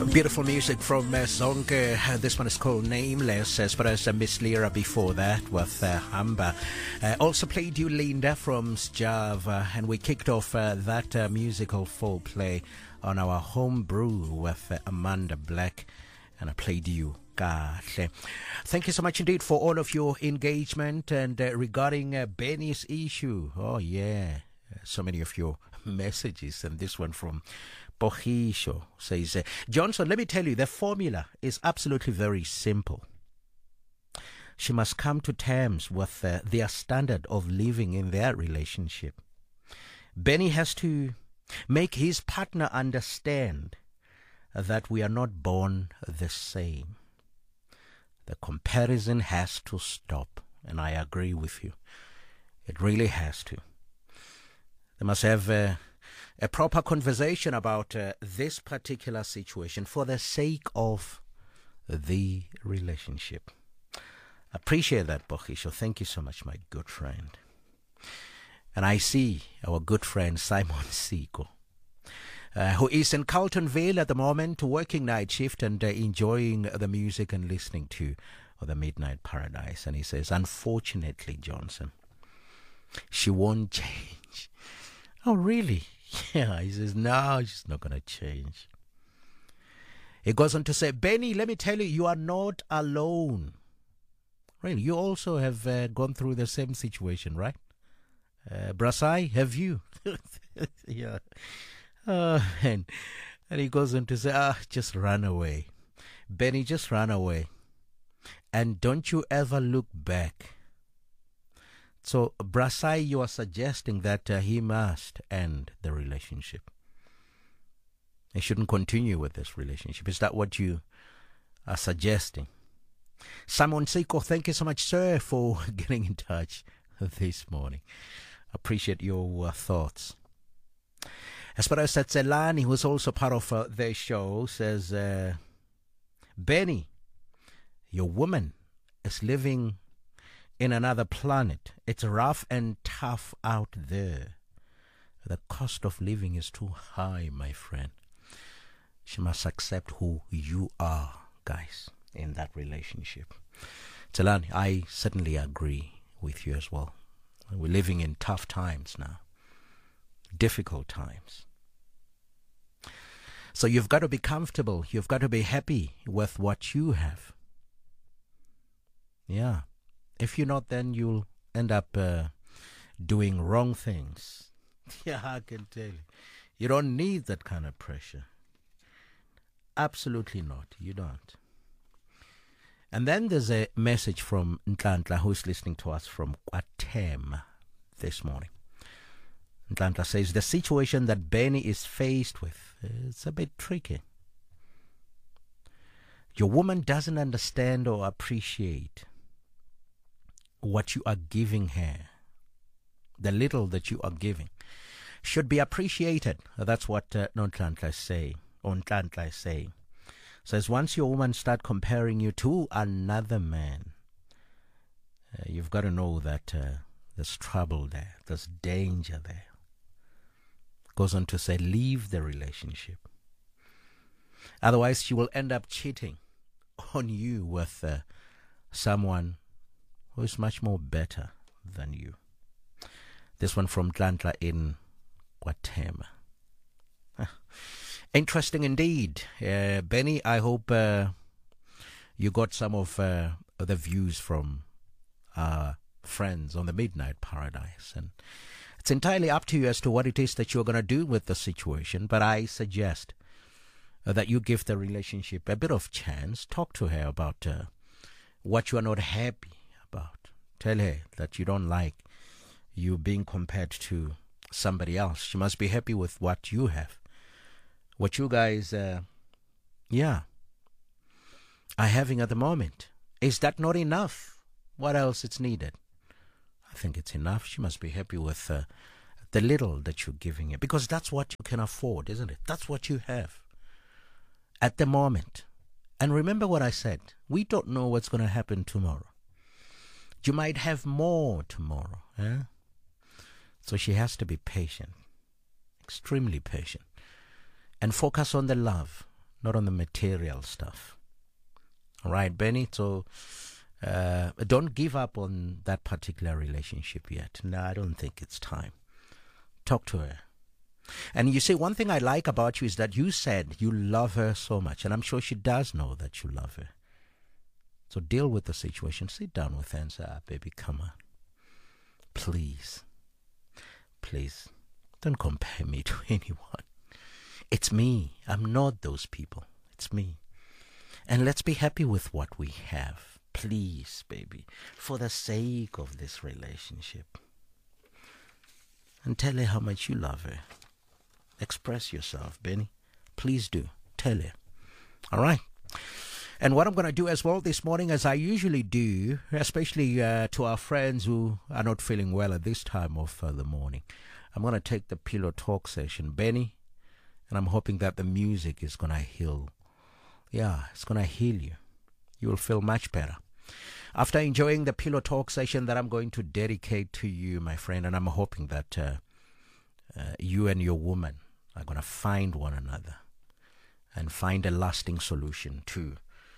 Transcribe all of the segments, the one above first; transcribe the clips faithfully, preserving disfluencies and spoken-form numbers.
Beautiful music from uh, Zonke. Uh, this one is called Nameless, as far as uh, Miss Lyra before that with uh, Hamba. Uh, also played you Linda from Java, and we kicked off uh, that uh, musical foreplay on our homebrew with uh, Amanda Black, and I played you Kahle. Thank you so much indeed for all of your engagement, and uh, regarding uh, Benny's issue. Oh yeah, so many of your messages, and this one from Bohisho says, uh, Johnson, let me tell you, the formula is absolutely very simple. She must come to terms with uh, their standard of living in their relationship. Benny has to make his partner understand that we are not born the same. The comparison has to stop, and I agree with you. It really has to. They must have uh, a proper conversation about uh, this particular situation for the sake of the relationship. Appreciate that, Bohisho. Thank you so much, my good friend. And I see our good friend Simon Siko, uh, who is in Carltonville at the moment, working night shift and uh, enjoying the music and listening to the Midnight Paradise. And he says, unfortunately, Johnson, she won't change. Oh, really? Yeah, he says, no, she's not going to change. He goes on to say, Benny, let me tell you, you are not alone. Really, you also have uh, gone through the same situation, right? Uh, Brasai, have you? Yeah. Uh, and, and he goes on to say, ah, just run away. Benny, just run away. And don't you ever look back. So, Brasai, you are suggesting that uh, he must end the relationship. He shouldn't continue with this relationship. Is that what you are suggesting? Simon Seiko, thank you so much, sir, for getting in touch this morning. Appreciate your uh, thoughts. As far as Tselani, who is also part of uh, the show, says, uh, Benny, your woman is living in another planet. It's rough and tough out there. The cost of living is too high, my friend. She must accept who you are, guys, in that relationship. Tselani, I certainly agree with you as well. We're living in tough times now. Difficult times. So you've got to be comfortable. You've got to be happy with what you have. Yeah. If you're not, then you'll end up uh, doing wrong things. Yeah, I can tell you. You don't need that kind of pressure. Absolutely not. You don't. And then there's a message from Ntlantla, who's listening to us from KwaThema this morning. Ntlantla says, the situation that Benny is faced with is a bit tricky. Your woman doesn't understand or appreciate what you are giving her. The little that you are giving should be appreciated. That's what uh, Ntlantla is saying. Or Ntlantla is saying. Says once your woman start comparing you to another man, uh, you've got to know that uh, there's trouble there, there's danger there. Goes on to say, leave the relationship. Otherwise, she will end up cheating on you with uh, someone who is much more better than you. This one from Ntlantla in KwaThema. Interesting indeed. Uh, Benny, I hope uh, you got some of uh, the views from our friends on the Midnight Paradise. And it's entirely up to you as to what it is that you're going to do with the situation. But I suggest uh, that you give the relationship a bit of chance. Talk to her about uh, what you are not happy about. Tell her that you don't like you being compared to somebody else. She must be happy with what you have. What you guys, uh, yeah, are having at the moment. Is that not enough? What else is needed? I think it's enough. She must be happy with uh, the little that you're giving her. Because that's what you can afford, isn't it? That's what you have at the moment. And remember what I said. We don't know what's going to happen tomorrow. You might have more tomorrow. Eh? So she has to be patient. Extremely patient. And focus on the love, not on the material stuff. All right, Benny? So uh, don't give up on that particular relationship yet. No, I don't think it's time. Talk to her. And you see, one thing I like about you is that you said you love her so much, and I'm sure she does know that you love her. So deal with the situation. Sit down with her and say, ah, baby, come on. Please. Please. Don't compare me to anyone. It's me. I'm not those people. It's me. And let's be happy with what we have. Please, baby. For the sake of this relationship. And tell her how much you love her. Express yourself, Benny. Please do. Tell her. All right. And what I'm going to do as well this morning, as I usually do, especially uh, to our friends who are not feeling well at this time of uh, the morning, I'm going to take the pillow talk session, Benny, and I'm hoping that the music is going to heal. Yeah, it's going to heal you. You will feel much better. After enjoying the pillow talk session that I'm going to dedicate to you, my friend, and I'm hoping that uh, uh, you and your woman are going to find one another and find a lasting solution to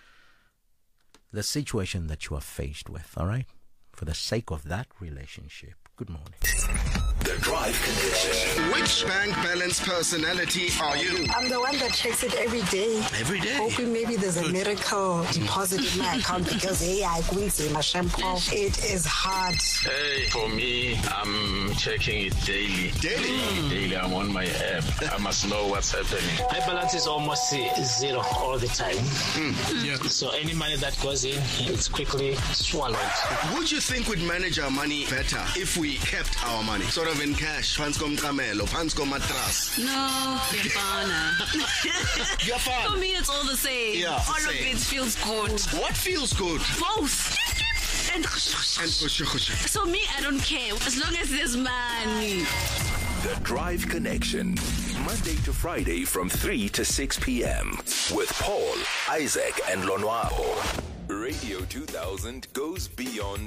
the situation that you are faced with, all right? For the sake of that relationship. Good morning. The Drive Connection. Which bank balance personality are you? I'm the one that checks it every day. Every day? Hoping maybe there's a miracle deposit in my account because, hey, I couldn't say my shampoo. It is hard. Hey, for me, I'm checking it daily. Daily? Mm. Daily, I'm on my app. I must know what's happening. My balance is almost zero all the time. Mm. Yeah. So any money that goes in, it's quickly swallowed. Would you think we'd manage our money better if we kept our money? Sort of in cash, Panscom Camelo, Panscom Matras. No, Yafana. Yafana. For me, it's all the same. Yeah, all same. of it feels good. What feels good? Both. And, And khushu khushu. so me, I don't care. As long as there's money. The Drive Connection. Monday to Friday from three to six p.m. with Paul, Isaac, and Lonwabo. Radio two thousand goes beyond